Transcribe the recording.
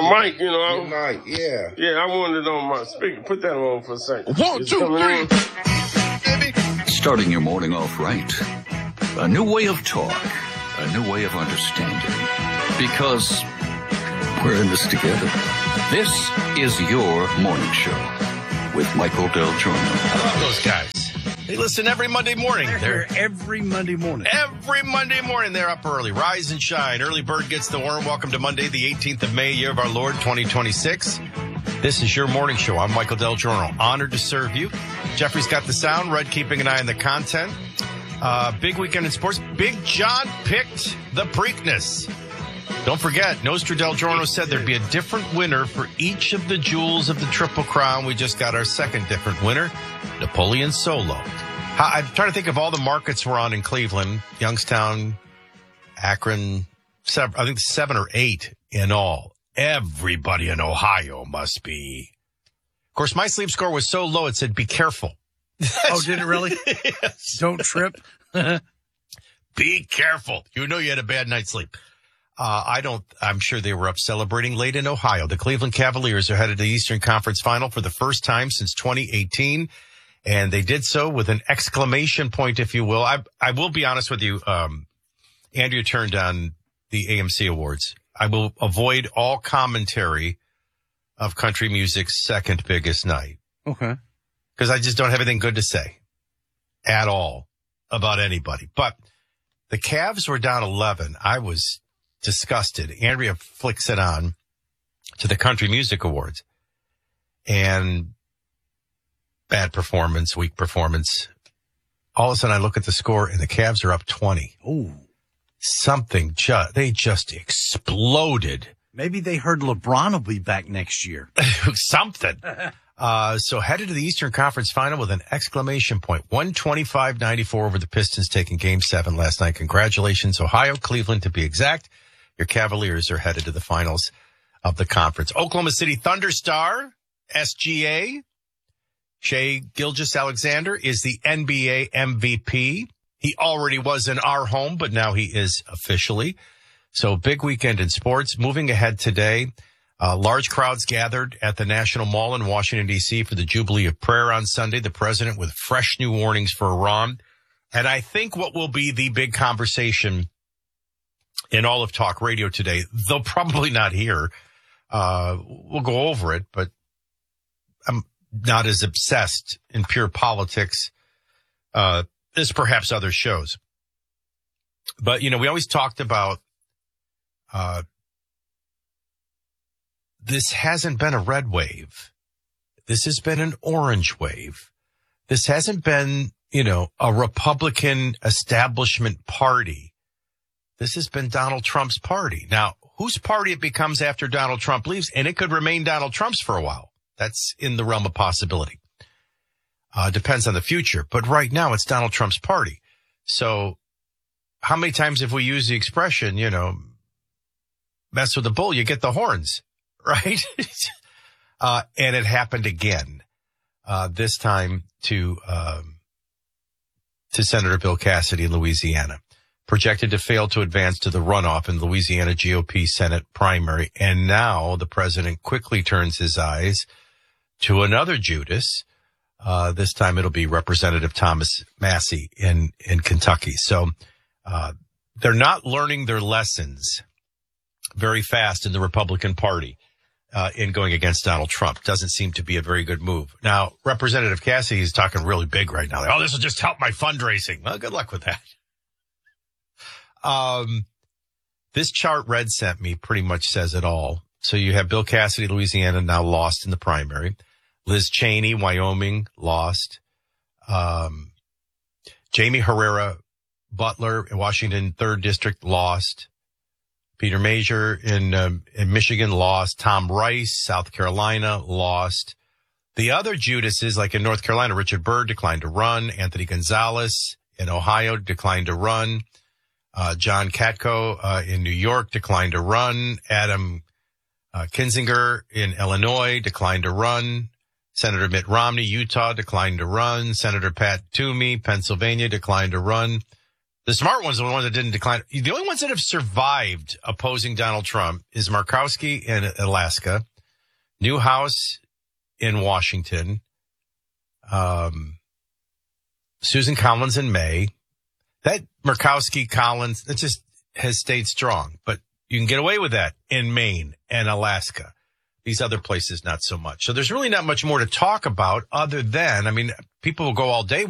mic, you know. Your mic, yeah. Yeah, I wanted it on my speaker. Put that on for a second. 1, 2, 3. Starting your morning off right. A new way of talk. A new way of understanding. Because we're in this together. This is your morning show with Michael Del Giorno. I love those guys. They listen every Monday morning. They're every Monday morning. Every Monday morning, they're up early. Rise and shine. Early bird gets the worm. Welcome to Monday, the 18th of May, year of our Lord, 2026. This is your morning show. I'm Michael Del Giorno. Honored to serve you. Jeffrey's got the sound. Red keeping an eye on the content. Big weekend in sports. Big John picked the Preakness. Don't forget, Nostra Del Giorno said there'd be a different winner for each of the jewels of the Triple Crown. We just got our second different winner, Napoleon Solo. I'm trying to think of all the markets we're on in Cleveland, Youngstown, Akron, I think 7 or 8 in all. Everybody in Ohio must be. Of course, my sleep score was so low, it said, be careful. Oh, did it really? Yes. Don't trip. Be careful. You know you had a bad night's sleep. I'm sure they were up celebrating late in Ohio. The Cleveland Cavaliers are headed to the Eastern Conference Final for the first time since 2018. And they did so with an exclamation point, if you will. I will be honest with you. Andrea turned on the AMC Awards. I will avoid all commentary of country music's second biggest night. Okay. Because I just don't have anything good to say at all about anybody. But the Cavs were down 11. I was disgusted. Andrea flicks it on to the Country Music Awards. And bad performance, weak performance. All of a sudden I look at the score and the Cavs are up 20. Ooh. They just exploded. Maybe they heard LeBron will be back next year. Something. So headed to the Eastern Conference Final with an exclamation point. 125-94 over the Pistons, taking Game 7 last night. Congratulations, Ohio, Cleveland to be exact. Your Cavaliers are headed to the finals of the conference. Oklahoma City Thunder star, SGA, Shai Gilgeous-Alexander, is the NBA MVP. He already was in our home, but now he is officially. So big weekend in sports. Moving ahead today, large crowds gathered at the National Mall in Washington, D.C. for the Jubilee of Prayer on Sunday. The president with fresh new warnings for Iran. And I think what will be the big conversation in all of talk radio today, though probably not here, we'll go over it, but I'm not as obsessed in pure politics as perhaps other shows. But, you know, we always talked about this hasn't been a red wave. This has been an orange wave. This hasn't been, you know, a Republican establishment party. This has been Donald Trump's party. Now, whose party it becomes after Donald Trump leaves, and it could remain Donald Trump's for a while. That's in the realm of possibility. Depends on the future. But right now, it's Donald Trump's party. So how many times have we used the expression, you know, mess with the bull, you get the horns, right? And it happened again, this time to Senator Bill Cassidy in Louisiana. Projected to fail to advance to the runoff in Louisiana GOP Senate primary. And now the president quickly turns his eyes to another Judas. This time it'll be Representative Thomas Massie in Kentucky. So, they're not learning their lessons very fast in the Republican Party, in going against Donald Trump. Doesn't seem to be a very good move. Now, Representative Cassidy is talking really big right now. Like, oh, this will just help my fundraising. Well, good luck with that. This chart Red sent me pretty much says it all. So you have Bill Cassidy, Louisiana, now lost in the primary. Liz Cheney, Wyoming, lost. Jamie Herrera Butler in Washington, 3rd District, lost. Peter Major in Michigan, lost. Tom Rice, South Carolina, lost. The other Judases, like in North Carolina, Richard Byrd declined to run. Anthony Gonzalez in Ohio declined to run. John Katko in New York declined to run. Adam Kinzinger in Illinois declined to run. Senator Mitt Romney, Utah, declined to run. Senator Pat Toomey, Pennsylvania, declined to run. The smart ones are the ones that didn't decline. The only ones that have survived opposing Donald Trump is Murkowski in Alaska, Newhouse in Washington, Susan Collins in May. That Murkowski, Collins, that just has stayed strong. But you can get away with that in Maine and Alaska. These other places, not so much. So there's really not much more to talk about other than, I mean, people will go all day